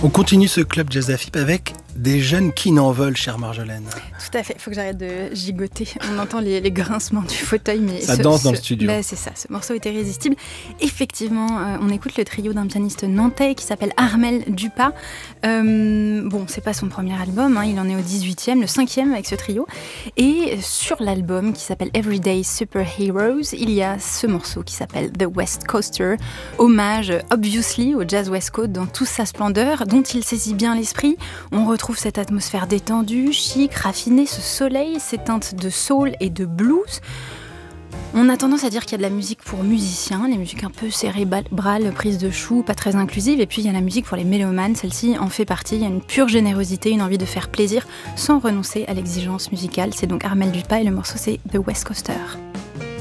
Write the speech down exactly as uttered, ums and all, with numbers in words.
On continue ce club Jazz A F I P avec des jeunes qui n'en veulent, chère Marjolaine. Tout à fait, il faut que j'arrête de gigoter. On entend les, les grincements du fauteuil. Mais ça ce, danse ce, dans le studio. Bah, c'est ça, ce morceau est irrésistible. Effectivement, euh, on écoute le trio d'un pianiste nantais qui s'appelle Armel Dupas. Euh, bon, c'est pas son premier album, hein, il en est au dix-huitième, le cinquième avec ce trio. Et sur l'album qui s'appelle Everyday Superheroes, il y a ce morceau qui s'appelle The West Coaster, hommage obviously au jazz West Coast dans toute sa splendeur, dont il saisit bien l'esprit. On retrouve cette atmosphère détendue, chic, raffinée, ce soleil, ces teintes de soul et de blues. On a tendance à dire qu'il y a de la musique pour musiciens, les musiques un peu cérébrales, prises de chou, pas très inclusives, et puis il y a la musique pour les mélomanes, celle-ci en fait partie. Il y a une pure générosité, une envie de faire plaisir sans renoncer à l'exigence musicale. C'est donc Armel Dupas et le morceau c'est The West Coaster.